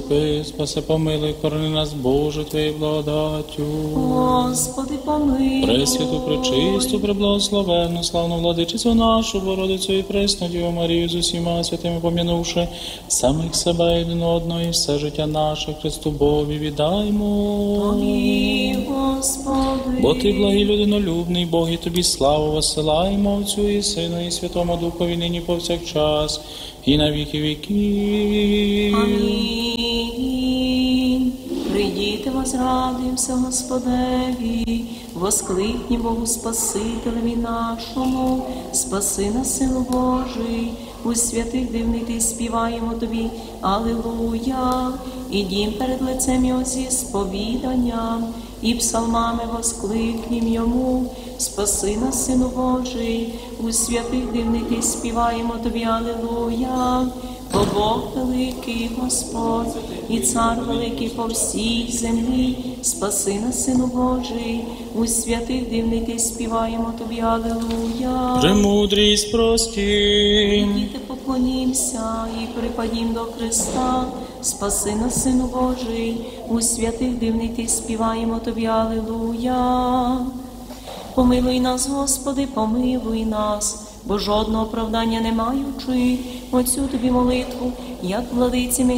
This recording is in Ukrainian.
заступи, спаси, помилуй, корони нас, Боже, Твоєю благодаттю. Господи, помилуй. Пресвяту, пречисту, преблагословенну, славну владичицю нашу, Богородицю і пресну Діву Марію з усіма святими пом'янувши самих себе і один одного, і все життя наше Христу Богові віддаймо. Тобі, Господи. Бо Ти, благий людинолюбний, Бог, і Тобі славу посилаємо, Отцю і Сину, і Святому Духові, нині повсякчас, і на віки віків. Амінь. Прийдіте, возрадуємося Господеві, воскликні Богу Спасителеві нашому, спаси нас, Сину Божий, у святих дивних Ти співаємо Тобі, Алілуя, ідім перед лицем Його зі сповіданням, і псалмами воскликнім Йому, спаси нас, Сину Божий, у святих дивних Ти співаємо Тобі, Алілуя. Бо Бог великий Господь, і Цар великий по всій землі, спаси нас, Сину Божий, у святих дивних Ти співаємо Тобі, Алілуя. Премудрість прості. Діти, поклонімся і припадім до Христа, спаси нас, Сину Божий, у святих дивних Ти співаємо Тобі, Алілуя. Помилуй нас, Господи, помилуй нас, бо жодного оправдання не маючи, оцю Тобі молитву, як владиці ми